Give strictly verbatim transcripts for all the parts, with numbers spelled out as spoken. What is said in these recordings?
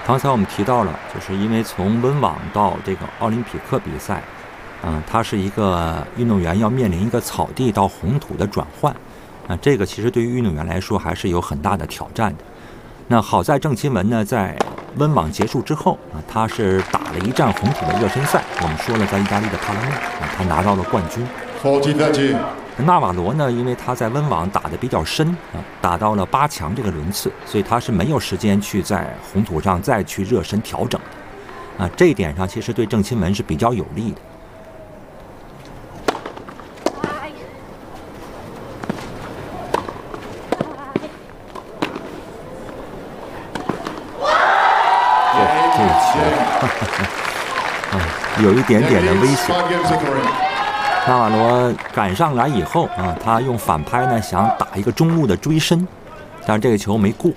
刚才我们提到了，就是因为从温网到这个奥林匹克比赛，嗯，它是一个运动员要面临一个草地到红土的转换，啊，这个其实对于运动员来说还是有很大的挑战的。那好在郑钦文呢，在温网结束之后啊，他是打了一站红土的热身赛，我们说了，在意大利的帕拉内，啊，他拿到了冠军。纳瓦罗呢，因为他在温网打得比较深啊，打到了八强这个轮次，所以他是没有时间去在红土上再去热身调整的啊。这一点上其实对郑钦文是比较有利的。哦，这个球，呵呵啊，有一点点的危险。纳瓦罗赶上来以后啊，他用反拍呢想打一个中路的追身，但是这个球没过。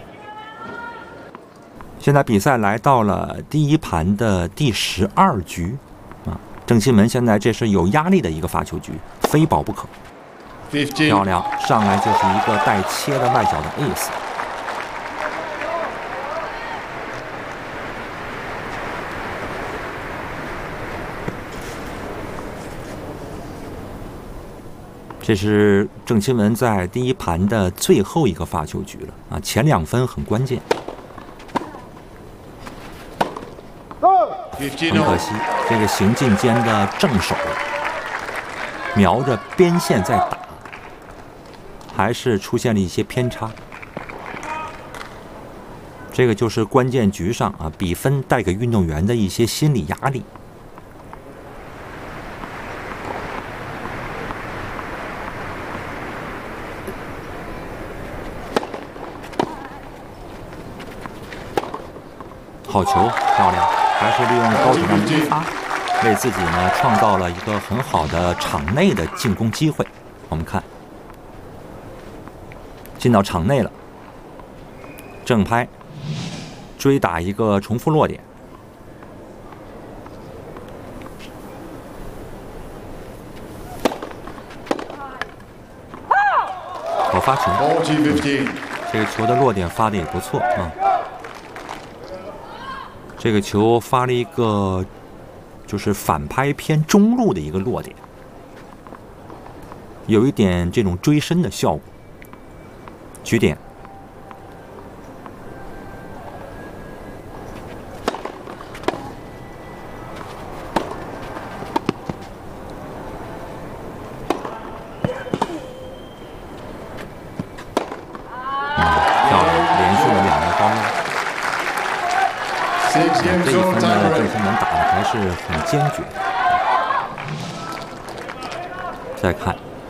现在比赛来到了第一盘的第十二局啊，郑钦文现在这是有压力的一个发球局，非保不可。漂亮，上来就是一个带切的外角的 ace。这是郑钦文在第一盘的最后一个发球局了啊，前两分很关键。很可惜，这个行进间的正手瞄着边线在打，还是出现了一些偏差。这个就是关键局上啊，比分带给运动员的一些心理压力。好球，漂亮！还是利用高质量的击发，为自己呢创造了一个很好的场内的进攻机会。我们看，进到场内了，正拍，追打一个重复落点。好发球，嗯，这个球的落点发的也不错啊。这个球发了一个就是反拍偏中路的一个落点，有一点这种追身的效果。局点，嗯，漂亮，连续了两个高压。这一分呢，郑钦文打的还是很坚决的。再看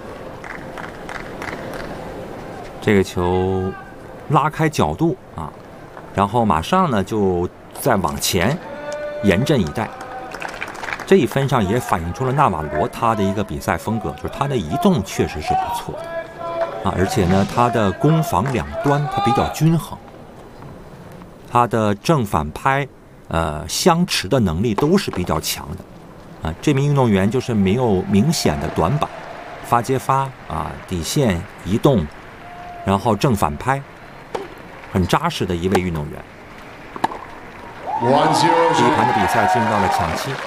这个球，拉开角度啊，然后马上呢就再往前，严阵以待。这一分上也反映出了纳瓦罗他的一个比赛风格，就是他的移动确实是不错的啊，而且呢他的攻防两端他比较均衡。他的正反拍，呃，相持的能力都是比较强的，啊，这名运动员就是没有明显的短板，发接发啊，底线移动，然后正反拍，很扎实的一位运动员。第一盘的比赛进入到了抢七。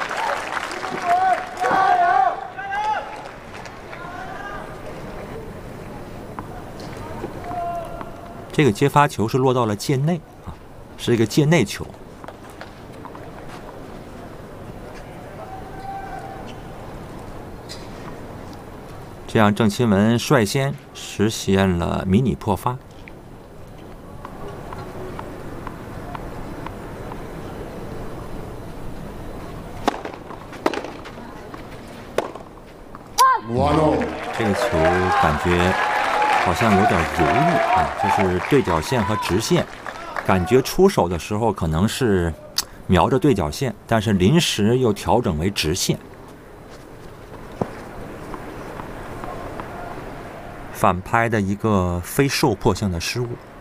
这个接发球是落到了界内啊。是一个界内球，这样郑钦文率先实现了迷你破发。这个球感觉好像有点犹豫啊，就是对角线和直线。感觉出手的时候可能是瞄着对角线，但是临时又调整为直线。反拍的一个非受迫性的失误。